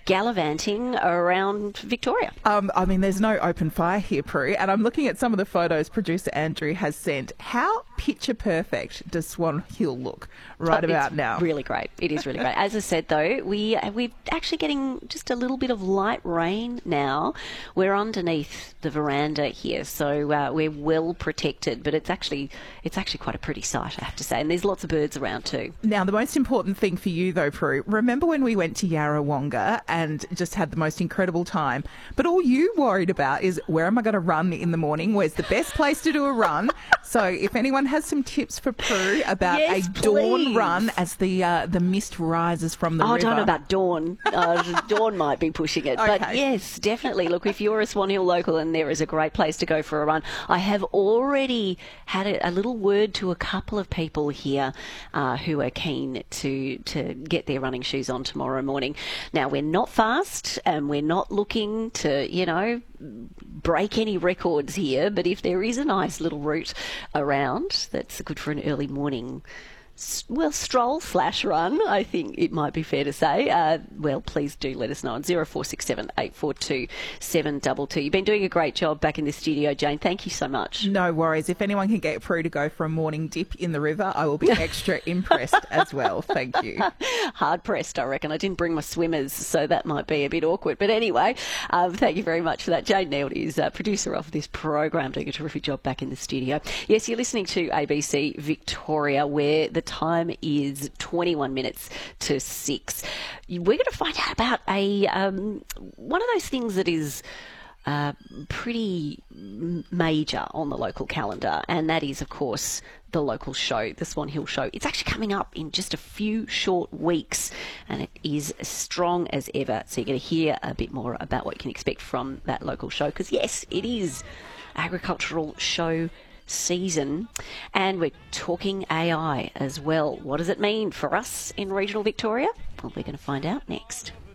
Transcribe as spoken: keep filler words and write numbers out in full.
gallivanting around Victoria. Um, I mean, there's no open fire here, Prue, and I'm looking at some of the photos producer Andrew has sent. How picture perfect does Swan Hill look right Oh, about it's now? Really great. It is really great. As I said, though, we we're actually getting just a little bit of light rain now. We're underneath the veranda here, so uh, we're well protected. But it's actually it's actually quite a pretty sight, I have to say. And there's lots of birds around too. Now, the most important thing for you, though, Prue, remember when we went to Yarrawonga and just had the most incredible time? But all you worried about is, where am I going to run in the morning? Where's the best place to do a run? So if anyone has some tips for Prue about Yes, a dawn please. run as the uh, the mist rises from the Oh, I river. don't know about Dawn. Uh, Dawn might be pushing it. But Okay. yes, definitely. Look, if you're a Swan Hill local and there is a great place to go for a run, I have already had a, a little word to a couple of people here uh, who are keen to, to get their running shoes on tomorrow morning. Now, we're not fast and we're not looking to, you know, break any records here, but if there is a nice little route around that's good for an early morning, well, stroll slash run, I think it might be fair to say. Uh, well, please do let us know on zero four six seven, eight four two, seven two two. You've been doing a great job back in the studio, Jane. Thank you so much. No worries. If anyone can get Prue to go for a morning dip in the river, I will be extra impressed as well. Thank you. Hard pressed, I reckon. I didn't bring my swimmers, so that might be a bit awkward. But anyway, um, thank you very much for that. Jane Neild is uh, producer of this program, doing a terrific job back in the studio. Yes, you're listening to A B C Victoria, where the time is twenty-one minutes to six. We're going to find out about a um, one of those things that is uh, pretty major on the local calendar, and that is, of course, the local show, the Swan Hill Show. It's actually coming up in just a few short weeks, and it is as strong as ever. So you're going to hear a bit more about what you can expect from that local show, because yes, it is agricultural show season, and we're talking A I as well. What does it mean for us in regional Victoria? Well, we're going to find out next.